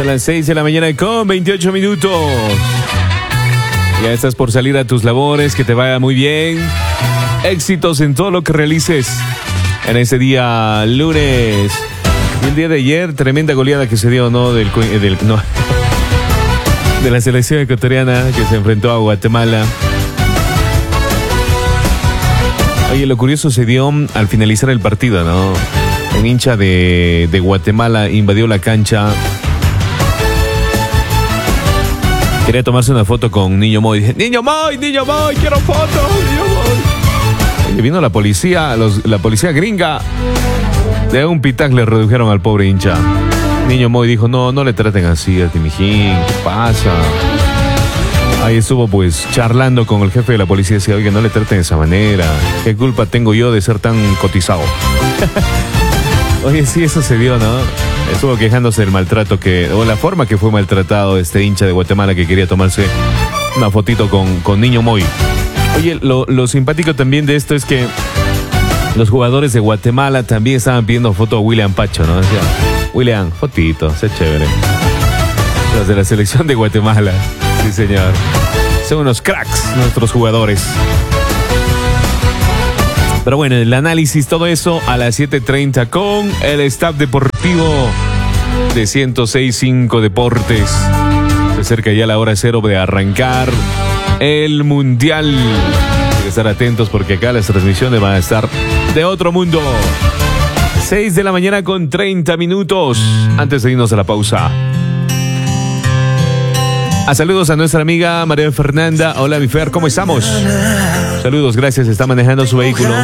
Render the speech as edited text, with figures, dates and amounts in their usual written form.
Son las 6 de la mañana con 28 minutos. Ya estás por salir a tus labores, que te vaya muy bien. Éxitos en todo lo que realices en ese día lunes. Y el día de ayer, tremenda goleada que se dio, ¿no? De la selección ecuatoriana que se enfrentó a Guatemala. Oye, lo curioso se dio al finalizar el partido, ¿no? Un hincha de Guatemala invadió la cancha. Quería tomarse una foto con Niño Moy. Dije, Niño Moy, quiero foto, Niño Moy. Y vino la policía, la policía gringa. De un pitac le redujeron al pobre hincha. Niño Moy dijo, no le traten así a Timijín, ¿qué pasa? Ahí estuvo pues charlando con el jefe de la policía y decía, oiga, no le traten de esa manera. ¿Qué culpa tengo yo de ser tan cotizado? Oye, sí, eso se dio, ¿no? Estuvo quejándose del maltrato o la forma que fue maltratado este hincha de Guatemala que quería tomarse una fotito con Niño Moy. Oye, lo simpático también de esto es que los jugadores de Guatemala también estaban pidiendo foto a William Pacho, ¿no? Decía, William, fotito, sé chévere. Los de la selección de Guatemala, sí señor. Son unos cracks nuestros jugadores. Pero bueno, el análisis, todo eso a las 7:30 con el staff deportivo de 106.5 Deportes. Se acerca ya la hora cero de arrancar el Mundial. Hay que estar atentos porque acá las transmisiones van a estar de otro mundo. 6 de la mañana con 30 minutos. Antes de irnos a la pausa. Saludos a nuestra amiga María Fernanda. Hola, mi Fer, ¿cómo estamos? Saludos, gracias. Está manejando su vehículo.